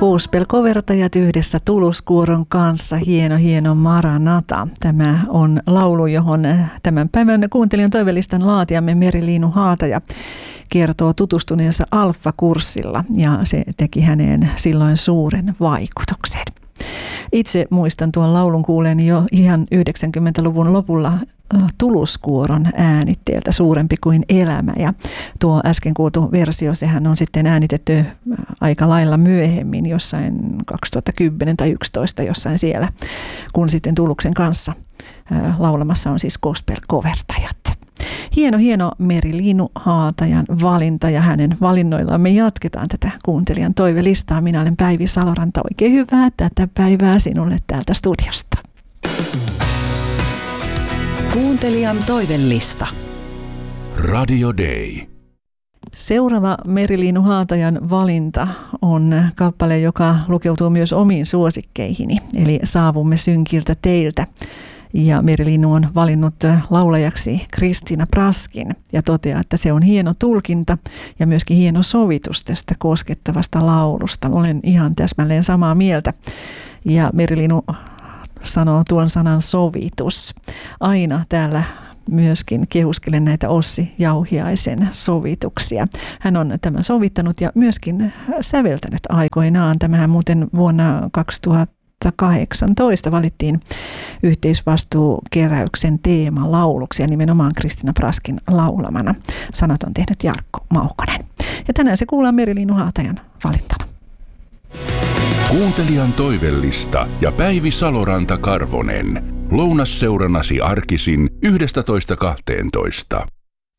Gospel-covertajat yhdessä Tuluskuoron kanssa. Hieno Maranata. Tämä on laulu, johon tämän päivän kuuntelijan toivelistan laatijamme Meri-Liinu Haataja kertoo tutustuneensa Alfa-kurssilla ja se teki häneen silloin suuren vaikutuksen. Itse muistan tuon laulun kuuleeni jo ihan 90-luvun lopulla Tuluskuoron äänitteeltä Suurempi kuin elämä. Ja tuo äsken kuultu versio, sehän on sitten äänitetty aika lailla myöhemmin, jossain 2010 tai 2011 jossain siellä, kun sitten Tuluksen kanssa laulamassa on siis gospel-covertajat. Hieno Meri-Liinu Haatajan valinta ja hänen valinnoillaan me jatketaan tätä kuuntelijan toivelistaa. Minä olen Päivi Saloranta. Oikein hyvää tätä päivää sinulle täältä studiosta. Kuuntelijan toivelista. Radio Day. Seuraava Meri-Liinu Haatajan valinta on kappale, joka lukeutuu myös omiin suosikkeihini, eli Saavumme synkiltä teiltä. Ja Meri-Liinu on valinnut laulajaksi Christina Praskin ja toteaa, että se on hieno tulkinta ja myöskin hieno sovitus tästä koskettavasta laulusta. Olen ihan täsmälleen samaa mieltä. Ja Meri-Liinu sanoo tuon sanan sovitus. Aina täällä myöskin kehuskelen näitä Ossi Jauhiaisen sovituksia. Hän on tämän sovittanut ja myöskin säveltänyt aikoinaan. Tämähän muuten vuonna 2018 valittiin yhteisvastuukeräyksen teemalauluksi ja nimenomaan Christina Praskin laulamana. Sanat on tehnyt Jarkko Maukonen. Ja tänään se kuullaan Meri-Liinu Haatajan valintana. Kuuntelijan toivellista ja Päivi Saloranta Karvonen. Lounasseuranasi arkisin 11.12.